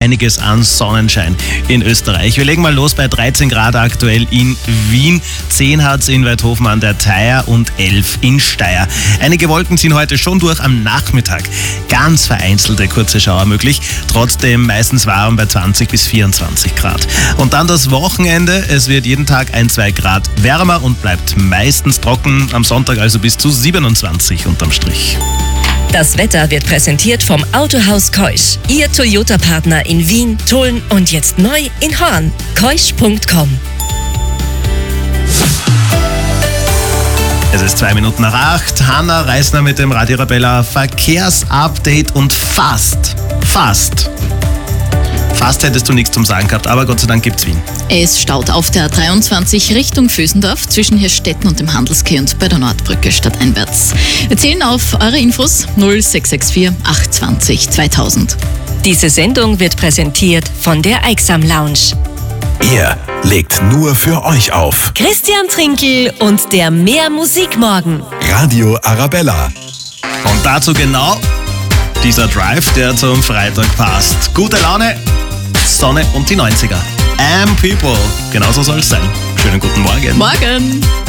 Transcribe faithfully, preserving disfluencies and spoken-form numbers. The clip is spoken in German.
einiges an Sonnenschein in Österreich. Wir legen mal los bei dreizehn Grad aktuell in Wien, zehn hat es in Weidhofen an der Theier und elf in Steyr. Einige Wolken ziehen heute schon durch am Nachmittag. Ganz vereinzelte kurze Schauer möglich, trotzdem meistens warm bei zwanzig bis vierundzwanzig Grad. Und dann das Wochenende, es wird jeden Tag ein, zwei Grad wärmer und bleibt meistens trocken, am Sonntag also bis zu siebenundzwanzig unterm Strich. Das Wetter wird präsentiert vom Autohaus Keusch, Ihr Toyota-Partner in Wien, Tulln und jetzt neu in Horn. keusch punkt com. Es ist zwei Minuten nach acht. Hanna Reisner mit dem Radio Arabella Verkehrsupdate und fast, fast, fast hättest du nichts zum Sagen gehabt, aber Gott sei Dank gibt's Wien. Es staut auf der dreiundzwanzig Richtung Vösendorf zwischen Hirstetten und dem Handelskeh und bei der Nordbrücke stadteinwärts. Wir zählen auf eure Infos null sechs sechs vier acht zwanzig zweitausend. Diese Sendung wird präsentiert von der Eiksam Lounge. Ihr legt nur für euch auf. Christian Trinkel und der Mehr Musikmorgen. Radio Arabella. Und dazu genau dieser Drive, der zum Freitag passt. Gute Laune, Sonne und die neunziger. Am People. Genauso soll es sein. Schönen guten Morgen. Morgen.